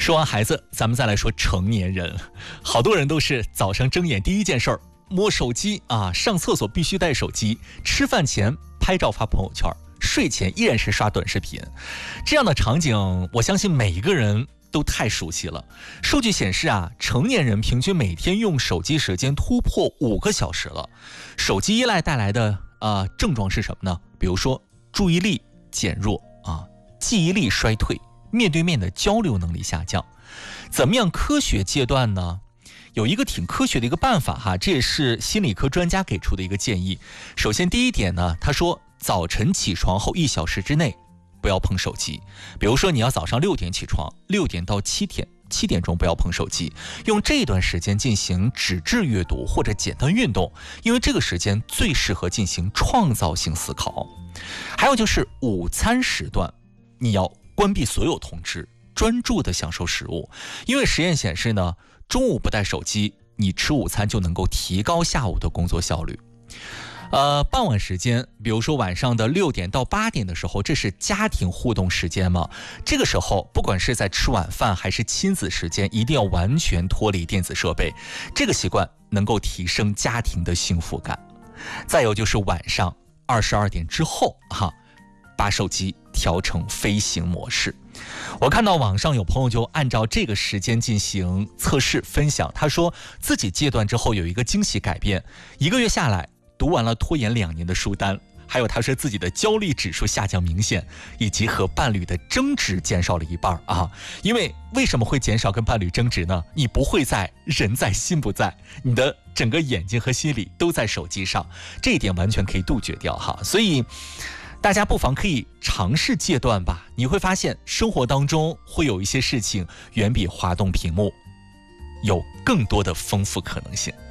说完孩子，咱们再来说成年人。好多人都是早上睁眼第一件事儿摸手机啊，上厕所必须带手机，吃饭前拍照发朋友圈，睡前依然是刷短视频。这样的场景，我相信每一个人都太熟悉了。数据显示啊，成年人平均每天用手机时间突破5个小时了。手机依赖带来的症状是什么呢？比如说注意力减弱啊，记忆力衰退，面对面的交流能力下降。怎么样科学戒断呢？有一个挺科学的一个办法哈，这也是心理科专家给出的一个建议。首先第一点呢，他说早晨起床后1小时之内不要碰手机。比如说你要早上6点起床，6点到7点钟不要碰手机，用这段时间进行纸质阅读或者简单运动，因为这个时间最适合进行创造性思考。还有就是午餐时段，你要关闭所有通知，专注地享受食物。因为实验显示呢，中午不带手机，你吃午餐就能够提高下午的工作效率。傍晚时间，比如说晚上的6点到8点的时候，这是家庭互动时间嘛？这个时候，不管是在吃晚饭还是亲子时间，一定要完全脱离电子设备。这个习惯能够提升家庭的幸福感。再有就是晚上22点之后把手机调成飞行模式。我看到网上有朋友就按照这个时间进行测试分享，他说自己戒断之后有一个惊喜改变，1个月下来读完了拖延2年的书单，还有他说自己的焦虑指数下降明显，以及和伴侣的争执减少了1半因为什么会减少跟伴侣争执呢？你不会在，人在心不在，你的整个眼睛和心里都在手机上，这一点完全可以杜绝掉所以大家不妨可以尝试戒断吧，你会发现生活当中会有一些事情远比滑动屏幕有更多的丰富可能性。